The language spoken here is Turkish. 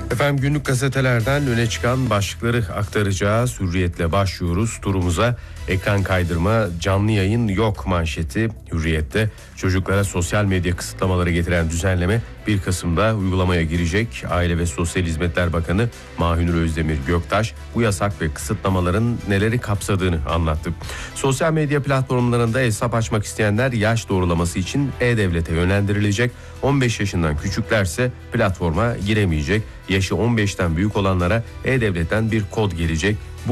Efendim günlük gazetelerden öne çıkan başlıkları aktaracağız. Hürriyetle başlıyoruz turumuza. Ekran kaydırma, canlı yayın yok manşeti Hürriyet'te. Çocuklara sosyal medya kısıtlamaları getiren düzenleme 1 Kasım'da uygulamaya girecek. Aile ve Sosyal Hizmetler Bakanı Mahünur Özdemir Göktaş bu yasak ve kısıtlamaların neleri kapsadığını anlattı. Sosyal medya platformlarında hesap açmak isteyenler yaş doğrulaması için E-Devlet'e yönlendirilecek. 15 yaşından küçüklerse platforma giremeyecek. Yaşı 15'ten büyük olanlara E-Devlet'ten bir kod gelecek.